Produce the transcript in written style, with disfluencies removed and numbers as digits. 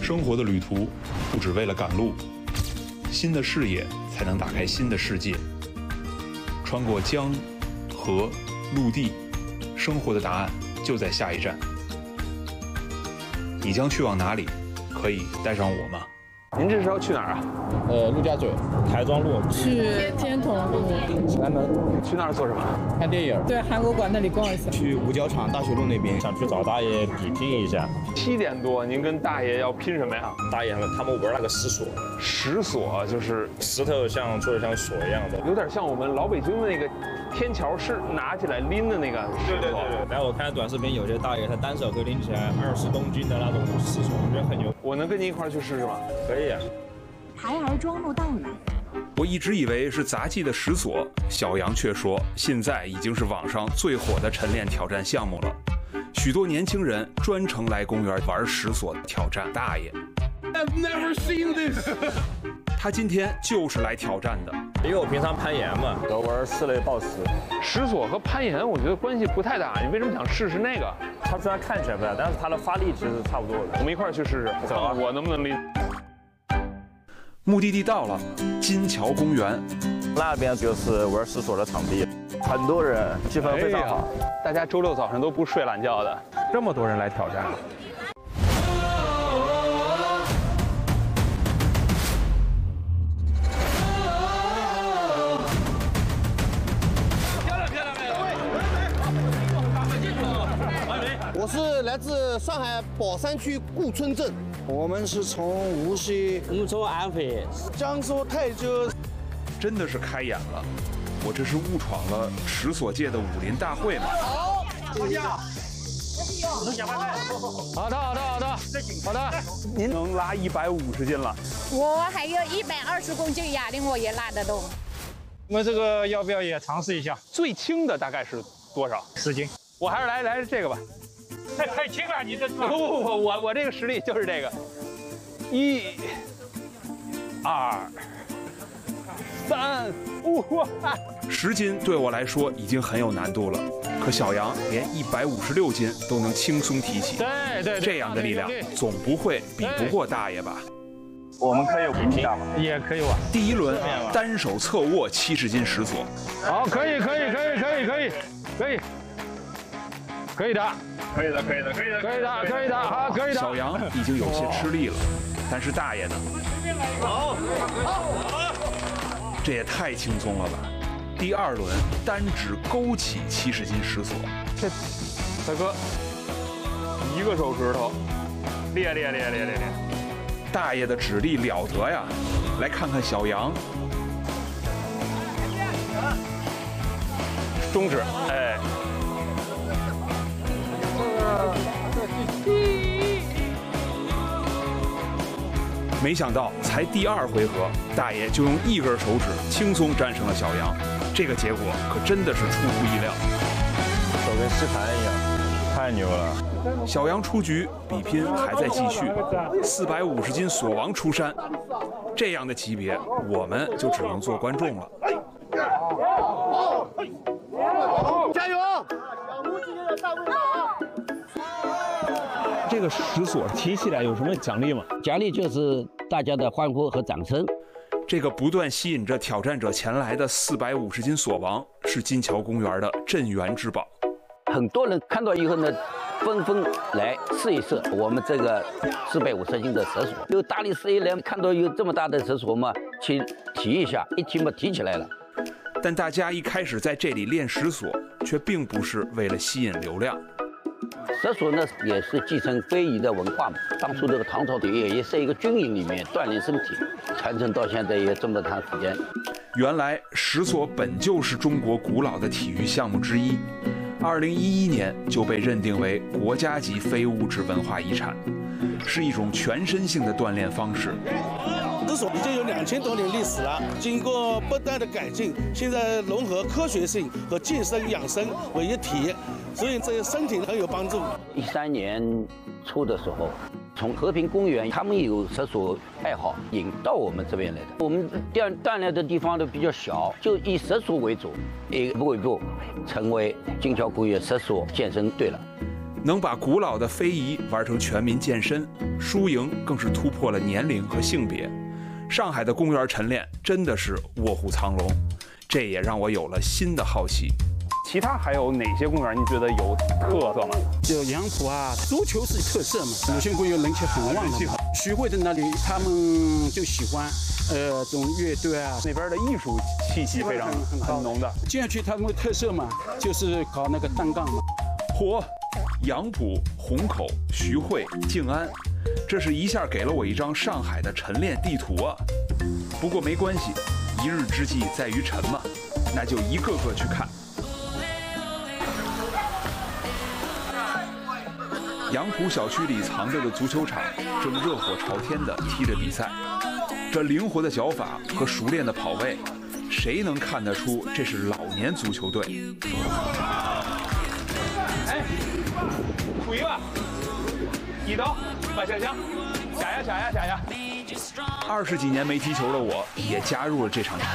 生活的旅途不只为了赶路，新的视野才能打开新的世界。穿过江、河、陆地，生活的答案就在下一站。你将去往哪里？可以带上我吗？ 您这是要去哪儿啊？ 陆家嘴、台庄路， 去天童路、 启南门， 去那儿做什么？ 看电影。 对，韩国馆那里逛一下。 去五角场大学路那边，想去找大爷比拼一下。 7点多，您跟大爷要拼什么呀？ 大爷他们玩那个石锁， 石锁就是石头做的像锁一样的， 有点像我们老北京的那个天桥是拿起来拎的那个石头。 对。然后我看短视频，有些大爷他单手可以拎起来20公斤的那种石锁，我觉得很牛。 我能跟您一块儿去试试吗？ 可以啊。 台儿庄路到了。 我一直以为是杂技的石锁，小杨却说现在已经是网上最火的晨练挑战项目了。许多年轻人专程来公园玩石锁挑战大爷。 I've never seen this 他今天就是来挑战的， 因为我平常攀岩嘛，都玩室内抱石。 石锁和攀岩我觉得关系不太大，你为什么想试试那个？ 它虽然看起来不大，但是它的发力其实差不多的。 我们一块儿去试试， 走啊！ 我能不能拎？ 目的地到了，金桥公园。 那边就是玩石锁的场地，很多人，气氛非常好。 大家周六早上都不睡懒觉的，这么多人来挑战。 我是来自上海宝山区顾村镇，我们是从无锡， 我们从安徽， 江苏泰州。 真的是开眼了，我这是误闯了石锁界的武林大会吗？ 好的，您能拉150斤了， 我还有120公斤哑铃，我也拉得动。 我们这个要不要也尝试一下？ 最轻的大概是多少 10斤。 我还是来这个吧。 太轻了，你这不，我这个实力就是这个。1、2、3、5。 10斤对我来说已经很有难度了，可小杨连156斤都能轻松提起。 对， 这样的力量总不会比不过大爷吧？ 我们可以比拼吗？ 也可以玩。 第一轮单手侧握70斤石锁。 好，可以的，好，可以的。 小杨已经有些吃力了，但是大爷呢？ 好， 这也太轻松了吧！第二轮单指勾起70斤石锁。 这大哥1个手指头，练。 大爷的指力了得呀！来看看小杨， 中指，哎。 没想到才第2回合，大爷就用1根手指轻松战胜了小杨，这个结果可真的是出乎意料。 手跟吸盘一样，太牛了！ 小杨出局，比拼还在继续。450斤锁王出山，这样的级别，我们就只能做观众了。 加油！ 这个石锁提起来有什么奖励吗？ 奖励就是大家的欢呼和掌声。 这个不断吸引着挑战者前来的450斤锁王，是金桥公园的镇园之宝。 很多人看到以后呢，纷纷来试一试我们这个450斤的石锁。有大力士一来看到有这么大的石锁嘛，去提一下，一提嘛提起来了。 但大家一开始在这里练石锁，却并不是为了吸引流量。 石锁呢也是继承非遗的文化嘛。当初这个唐朝的也是一个军营里面锻炼身体，传承到现在也这么长时间。 原来石锁本就是中国古老的体育项目之一，2011年就被认定为国家级非物质文化遗产，是一种全身性的锻炼方式。 石锁已经有2000多年历史了，经过不断的改进，现在融合科学性和健身养生为一体，所以对身体很有帮助。 13年初的时候，从和平公园他们有石锁爱好引到我们这边来的。我们锻炼的地方都比较小，就以石锁为主，一步一步成为金桥公园石锁健身队了。 能把古老的非遗玩成全民健身，输赢更是突破了年龄和性别。上海的公园晨练真的是卧虎藏龙，这也让我有了新的好奇。 其他还有哪些公园你觉得有特色吗？ 就杨浦啊，足球是特色嘛，有些公园人气很旺的。徐汇的那里，他们就喜欢这种乐队啊， 那边的艺术气息非常很浓的。 这样去他们的特色嘛，就是搞那个单杠嘛。 嚯，杨浦、虹口、徐汇、静安，这是一下给了我一张上海的晨练地图啊！不过没关系，一日之计在于晨嘛，那就一个个去看。杨浦小区里藏着的足球场正热火朝天地踢着比赛，这灵活的脚法和熟练的跑位，谁能看得出这是老年足球队？ 哎，thủ一个，一刀，把小枪，下呀！20几年没踢球的我，也加入了这场